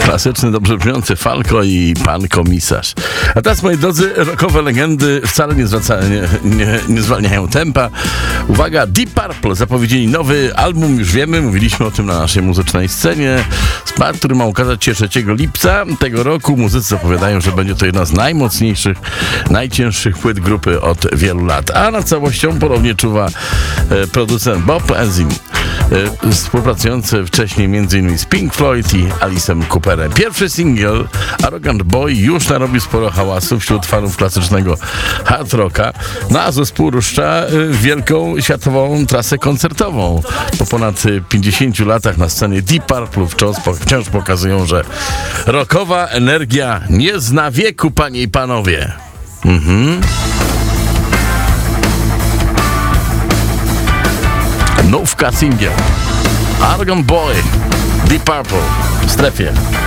Klasyczny, dobrze brzmiący Falco i Pan Komisarz. A teraz, moi drodzy, rockowe legendy wcale nie zwalniają tempa. Uwaga, Deep Purple zapowiedzieli nowy album, już wiemy, mówiliśmy o tym na naszej muzycznej scenie. Smart, który ma ukazać się 3 lipca tego roku. Muzycy zapowiadają, że będzie to jedna z najmocniejszych, najcięższych płyt grupy od wielu lat. A nad całością ponownie czuwa producent Bob Ezrin, współpracujący wcześniej m.in. z Pink Floyd i Alice'em Cooperem. Pierwszy singiel, Arrogant Boy, już narobił sporo hałasu wśród fanów klasycznego hard rocka, no a zespół ruszcza wielką światową trasę koncertową. Po ponad 50 latach na scenie Deep Purple wciąż pokazują, że rockowa energia nie zna wieku, panie i panowie. Nówka singiel Arrogant Boy, Deep Purple w strefie.